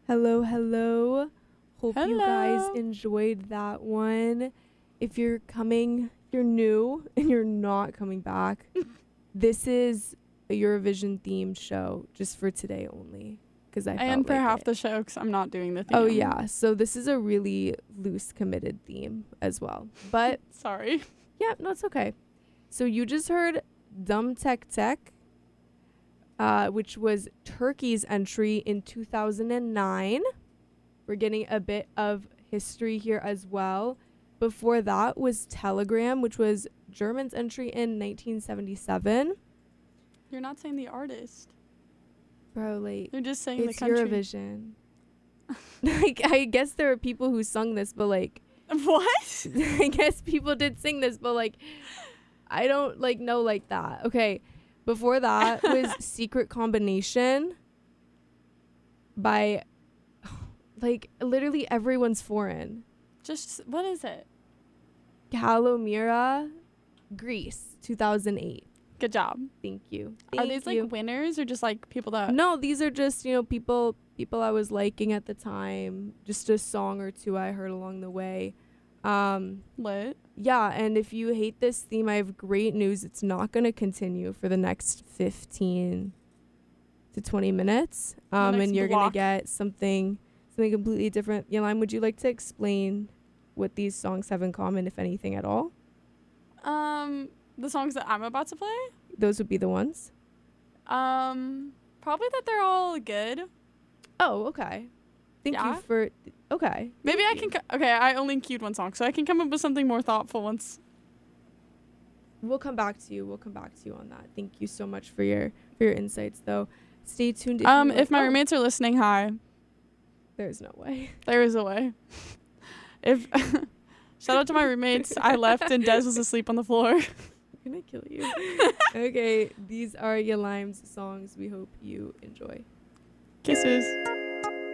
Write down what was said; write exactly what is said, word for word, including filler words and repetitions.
Hello, hello. Hope you guys Hello. enjoyed that one. If you're coming, you're new and you're not coming back, this is a Eurovision themed show just for today only. Because I And felt for like half it. the show, because I'm not doing the theme. Oh, yeah. So this is a really loose, committed theme as well. But Sorry. yeah, no, it's okay. So you just heard Dum Tek Tek, uh, which was Turkey's entry in two thousand nine. We're getting a bit of history here as well. Before that was Telegram, which was German's entry in nineteen seventy-seven. You're not saying the artist. Bro, like, You're just saying it's the country. Eurovision. Like, I guess there are people who sung this, but, like... What? I guess people did sing this, but, like, I don't, like, know like that. Okay, before that was Secret Combination by, like, literally everyone's foreign. Just, what is it? Kalomira, Greece, two thousand eight. Good job. Thank you. Are Thank these you. like winners or just like people that... No, these are just, you know, people people I was liking at the time. Just a song or two I heard along the way. Um, Lit. yeah, and if you hate this theme, I have great news. It's not going to continue for the next fifteen to twenty minutes. Um, next and you're going to block. get something something completely different. Yalan, would you like to explain what these songs have in common, if anything at all? Um, the songs that I'm about to play? Those would be the ones. Um, probably that they're all good. Oh, okay. Thank Yeah? you for... Okay. Maybe Thank I you. can... Co- okay, I only queued one song, so I can come up with something more thoughtful once... We'll come back to you. We'll come back to you on that. Thank you so much for your for your insights, though. Stay tuned. If Um, you if my oh, roommates are listening, hi. There's no way. There is a way. If... Shout out to my roommates. I left and Des was asleep on the floor. I'm gonna kill you. Okay, these are Yalime's songs. We hope you enjoy. Kisses.